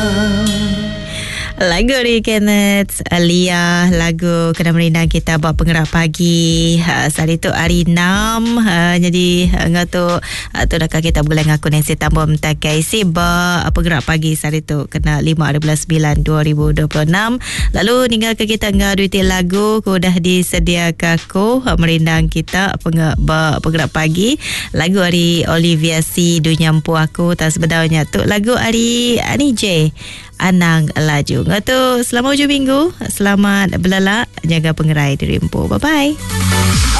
Lagu dari Kenneth Lia, lagu Kena Merindang kita buat penggerak pagi. Hari tu hari 6. Jadi ngatuk tu dah kita boleh ngaku Nancy tambah mentakai si penggerak pagi hari tu kena 5/9/2026. Lalu ninggal ke kita ngaduiti lagu ku dah disediakan ku merindang kita penggerak pagi. Lagu hari Olivia C Dunia Empu Aku tak sebenarnya tu lagu hari Ani J Anang Laju. Ngatu selamat hujung minggu, selamat belalak, jaga pengerai diri empu. Bye bye.